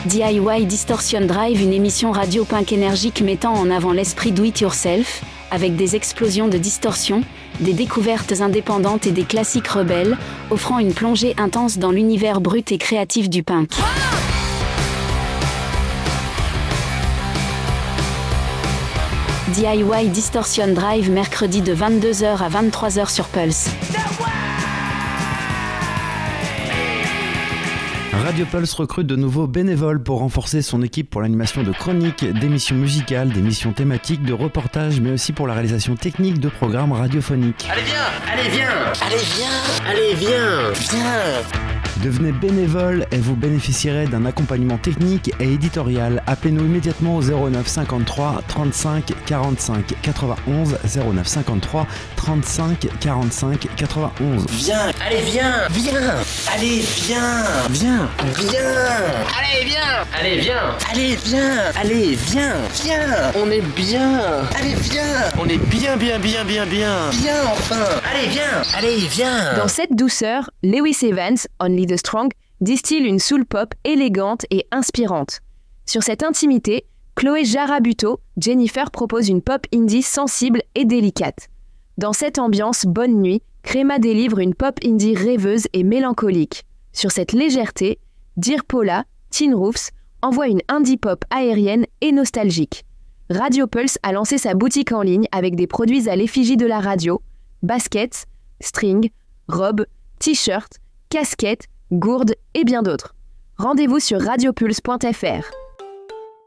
DIY Distortion Drive, une émission radio punk énergique mettant en avant l'esprit do-it-yourself, avec des explosions de distorsion, des découvertes indépendantes et des classiques rebelles, offrant une plongée intense dans l'univers brut et créatif du punk. DIY Distortion Drive, mercredi de 22h à 23h sur Pulse. Radio Pulse recrute de nouveaux bénévoles pour renforcer son équipe pour l'animation de chroniques, d'émissions musicales, d'émissions thématiques, de reportages, mais aussi pour la réalisation technique de programmes radiophoniques. Allez viens, allez viens, allez viens, allez viens, viens. Devenez bénévole et vous bénéficierez d'un accompagnement technique et éditorial. Appelez-nous immédiatement au 09 53 35 45 91 09 53 35 45 91. Viens, allez viens, viens, allez viens, viens, viens, allez viens, allez viens, allez viens, allez viens, viens, on est bien, allez viens, on est bien, viens enfin, allez viens. Dans cette douceur, Lewis Evans, Only the Strong, distille une soul pop élégante et inspirante. Sur cette intimité, Chloé Jarabuto, Jennifer propose une pop indie sensible et délicate. Dans cette ambiance bonne nuit, Crema délivre une pop indie rêveuse et mélancolique. Sur cette légèreté, Dear Paula, Teen Roofs envoie une indie pop aérienne et nostalgique. Radio Pulse a lancé sa boutique en ligne avec des produits à l'effigie de la radio, baskets, strings, robes, t-shirts, casquettes, gourdes et bien d'autres. Rendez-vous sur radiopulse.fr.